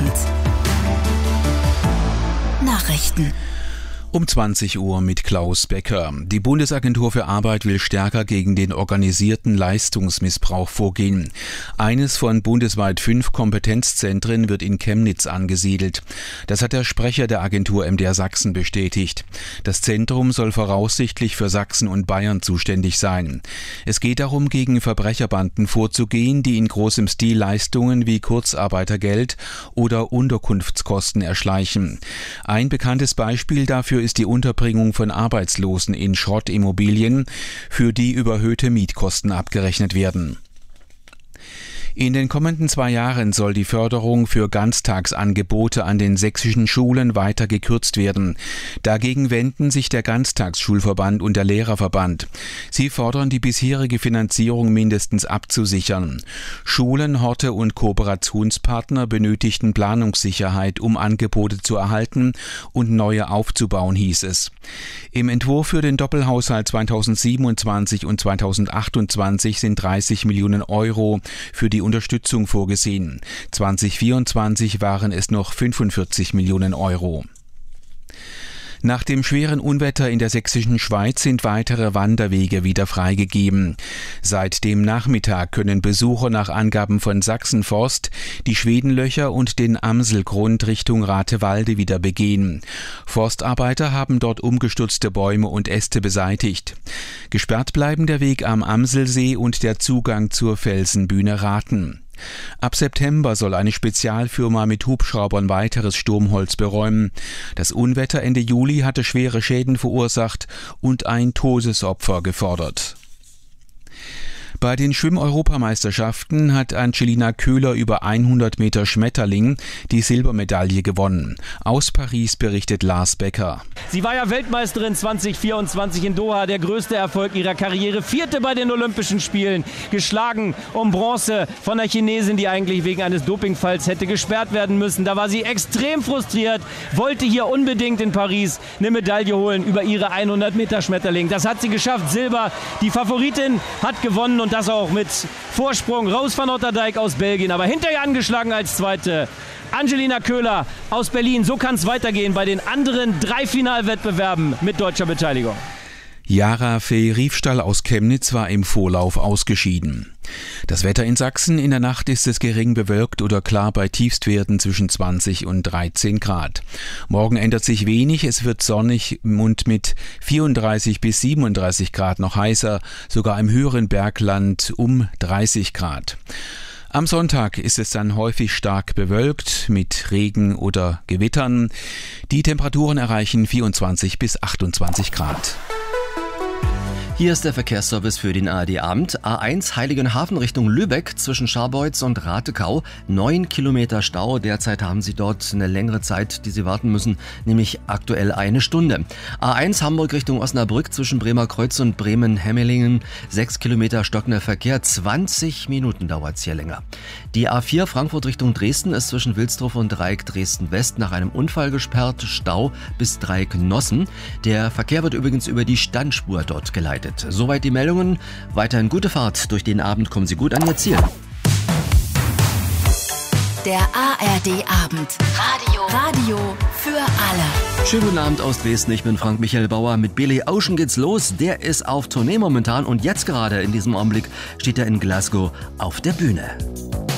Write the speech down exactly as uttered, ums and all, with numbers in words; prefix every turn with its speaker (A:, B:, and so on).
A: Abend. Nachrichten.
B: Um zwanzig Uhr mit Klaus Becker. Die Bundesagentur für Arbeit will stärker gegen den organisierten Leistungsmissbrauch vorgehen. Eines von bundesweit fünf Kompetenzzentren wird in Chemnitz angesiedelt. Das hat der Sprecher der Agentur M D R Sachsen bestätigt. Das Zentrum soll voraussichtlich für Sachsen und Bayern zuständig sein. Es geht darum, gegen Verbrecherbanden vorzugehen, die in großem Stil Leistungen wie Kurzarbeitergeld oder Unterkunftskosten erschleichen. Ein bekanntes Beispiel dafür ist die Unterbringung von Arbeitslosen in Schrottimmobilien, für die überhöhte Mietkosten abgerechnet werden. In den kommenden zwei Jahren soll die Förderung für Ganztagsangebote an den sächsischen Schulen weiter gekürzt werden. Dagegen wenden sich der Ganztagsschulverband und der Lehrerverband. Sie fordern, die bisherige Finanzierung mindestens abzusichern. Schulen, Horte und Kooperationspartner benötigten Planungssicherheit, um Angebote zu erhalten und neue aufzubauen, hieß es. Im Entwurf für den Doppelhaushalt zweitausendsiebenundzwanzig und zweitausendachtundzwanzig sind dreißig Millionen Euro für die Unterstützung vorgesehen. zweitausendvierundzwanzig waren es noch fünfundvierzig Millionen Euro. Nach dem schweren Unwetter in der sächsischen Schweiz sind weitere Wanderwege wieder freigegeben. Seit dem Nachmittag können Besucher nach Angaben von Sachsenforst die Schwedenlöcher und den Amselgrund Richtung Ratewalde wieder begehen. Forstarbeiter haben dort umgestürzte Bäume und Äste beseitigt. Gesperrt bleiben der Weg am Amselsee und der Zugang zur Felsenbühne Raten. Ab September soll eine Spezialfirma mit Hubschraubern weiteres Sturmholz beräumen. Das Unwetter Ende Juli hatte schwere Schäden verursacht und ein Todesopfer gefordert. Bei den Schwimm-Europameisterschaften hat Angelina Köhler über hundert Meter Schmetterling die Silbermedaille gewonnen. Aus Paris berichtet Lars Becker.
C: Sie war ja Weltmeisterin zwanzig vierundzwanzig in Doha, der größte Erfolg ihrer Karriere. Vierte bei den Olympischen Spielen, geschlagen um Bronze von der Chinesin, die eigentlich wegen eines Dopingfalls hätte gesperrt werden müssen. Da war sie extrem frustriert, wollte hier unbedingt in Paris eine Medaille holen über ihre hundert Meter Schmetterling. Das hat sie geschafft, Silber. Die Favoritin hat gewonnen und das auch mit Vorsprung. Roos van Otterdijk aus Belgien, aber hinter ihr angeschlagen als Zweite Angelina Köhler aus Berlin. So kann es weitergehen bei den anderen drei Finalwettbewerben mit deutscher Beteiligung.
B: Yara Fee-Riefstall aus Chemnitz war im Vorlauf ausgeschieden. Das Wetter in Sachsen: in der Nacht ist es gering bewölkt oder klar bei Tiefstwerten zwischen zwanzig und dreizehn Grad. Morgen ändert sich wenig, es wird sonnig und mit vierunddreißig bis siebenunddreißig Grad noch heißer, sogar im höheren Bergland um dreißig Grad. Am Sonntag ist es dann häufig stark bewölkt mit Regen oder Gewittern. Die Temperaturen erreichen vierundzwanzig bis achtundzwanzig Grad.
D: Hier ist der Verkehrsservice für den A R D-Abend. A eins Heiligenhafen Richtung Lübeck zwischen Scharbeutz und Ratekau. Neun Kilometer Stau. Derzeit haben Sie dort eine längere Zeit, die Sie warten müssen, nämlich aktuell eine Stunde. A eins Hamburg Richtung Osnabrück zwischen Bremerkreuz und Bremen-Hemmelingen. Sechs Kilometer stockender Verkehr. zwanzig Minuten dauert es hier länger. Die A vier Frankfurt Richtung Dresden ist zwischen Wilsdruff und Dreieck Dresden-West nach einem Unfall gesperrt. Stau bis Dreieck Nossen. Der Verkehr wird übrigens über die Standspur dort geleitet. Soweit die Meldungen. Weiterhin gute Fahrt. Durch den Abend kommen Sie gut an Ihr Ziel.
A: Der A R D-Abend. Radio. Radio für alle.
D: Schönen guten Abend aus Dresden. Ich bin Frank Michael Bauer. Mit Billy Ocean geht's los. Der ist auf Tournee momentan und jetzt gerade in diesem Augenblick steht er in Glasgow auf der Bühne.